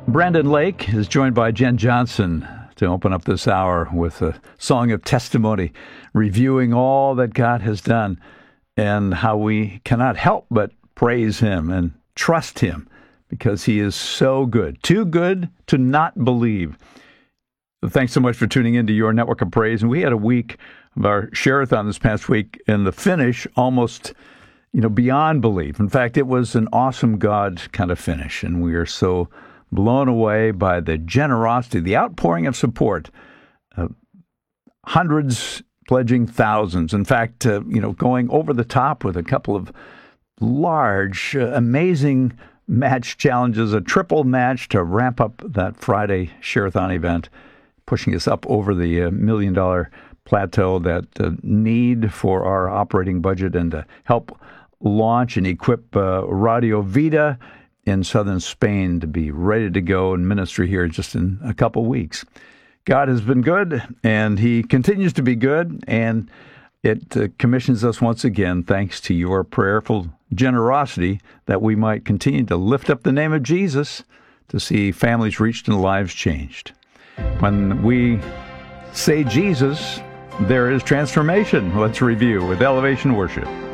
Brandon Lake is joined by Jen Johnson to open up this hour with a song of testimony, reviewing all that God has done and how we cannot help but praise Him and trust Him because He is so good, too good to not believe. So thanks so much for tuning into your Network of Praise. And we had a week of our Share-a-thon this past week, and the finish almost, beyond belief. In fact, it was an awesome God kind of finish, and we are so blown away by the generosity, the outpouring of support. Hundreds pledging thousands. In fact, going over the top with a couple of large, amazing match challenges, a triple match to ramp up that Friday Share-a-thon event, pushing us up over the $1 million plateau, that need for our operating budget, and to help launch and equip Radio Vida in southern Spain to be ready to go in ministry here just in a couple weeks. God has been good, and He continues to be good, and it commissions us once again, thanks to your prayerful generosity, that we might continue to lift up the name of Jesus to see families reached and lives changed. When we say Jesus, there is transformation. Let's review with Elevation Worship.